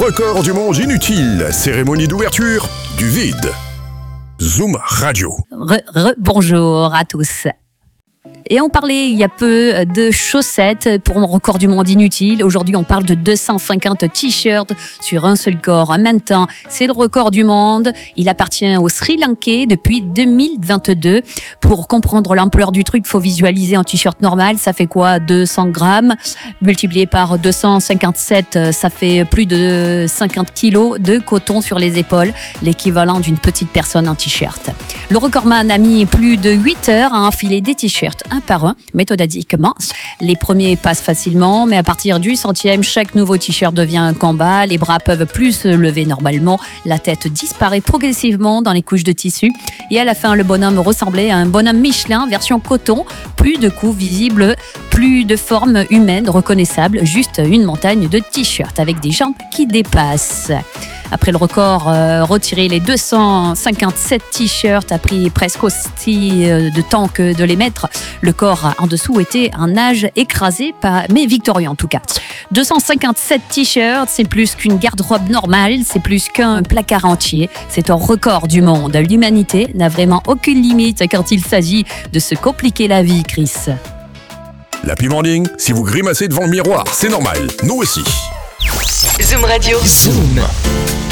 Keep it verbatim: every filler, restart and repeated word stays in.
record du monde inutile, cérémonie d'ouverture du vide. Zoom Radio. Re, re, bonjour à tous. Et on parlait il y a peu de chaussettes pour un record du monde inutile. Aujourd'hui, on parle de deux cent cinquante t-shirts sur un seul corps. En même temps, c'est le record du monde. Il appartient au Sri Lankais depuis deux mille vingt-deux. Pour comprendre l'ampleur du truc, il faut visualiser un t-shirt normal. Ça fait quoi? deux cents grammes multiplié par deux cent cinquante-sept, ça fait plus de cinquante kilos de coton sur les épaules, l'équivalent d'une petite personne en t-shirt. Le recordman a mis plus de huit heures à enfiler des t-shirts un par un, méthodiquement. Les premiers passent facilement, mais à partir du centième, chaque nouveau t-shirt devient un combat. Les bras peuvent plus se lever normalement, la tête disparaît progressivement dans les couches de tissu. Et à la fin, le bonhomme ressemblait à un bonhomme Michelin version coton. Plus de coups visibles, plus de forme humaine reconnaissable, juste une montagne de t-shirts avec des jambes qui dépassent. Après le record, euh, retirer les deux cent cinquante-sept t-shirts a pris presque aussi euh, de temps que de les mettre. Le corps en dessous était en nage écrasé, par, mais victorieux en tout cas. deux cent cinquante-sept t-shirts, c'est plus qu'une garde-robe normale, c'est plus qu'un placard entier. C'est un record du monde. L'humanité n'a vraiment aucune limite quand il s'agit de se compliquer la vie, Chris. L'Happy Morning, si vous grimacez devant le miroir, c'est normal, nous aussi. Zoom Radio. Zoom.